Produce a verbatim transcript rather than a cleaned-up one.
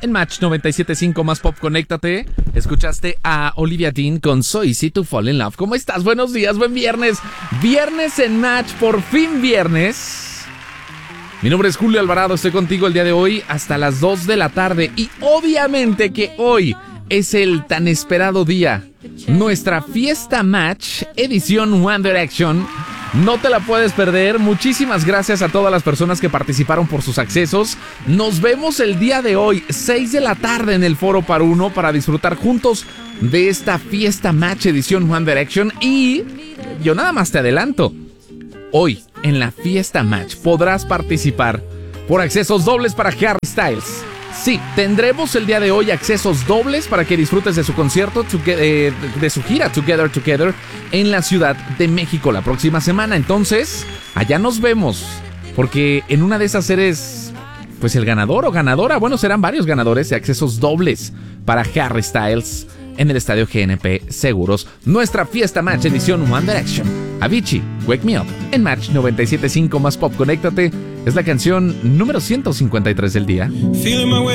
En Match noventa y siete punto cinco más pop, conéctate. Escuchaste a Olivia Dean con So Easy to Fall in Love. ¿Cómo estás? Buenos días, buen viernes. Viernes en Match, por fin viernes. Mi nombre es Julio Alvarado, estoy contigo el día de hoy hasta las dos de la tarde. Y obviamente que hoy es el tan esperado día. Nuestra fiesta Match, edición One Direction. No te la puedes perder. Muchísimas gracias a todas las personas que participaron por sus accesos. Nos vemos el día de hoy, seis de la tarde en el Foro Par Uno, para disfrutar juntos de esta fiesta Match edición One Direction. Y yo nada más te adelanto, hoy en la fiesta Match podrás participar por accesos dobles para Harry Styles. Sí, tendremos el día de hoy accesos dobles para que disfrutes de su concierto, eh, de su gira Together Together en la Ciudad de México la próxima semana. Entonces, allá nos vemos, porque en una de esas eres, pues, el ganador o ganadora. Bueno, serán varios ganadores de accesos dobles para Harry Styles en el Estadio G N P Seguros. Nuestra fiesta Match edición One Direction. Avicii, Wake Me Up. En Match noventa y siete punto cinco más pop, conéctate. Es la canción número ciento cincuenta y tres del día.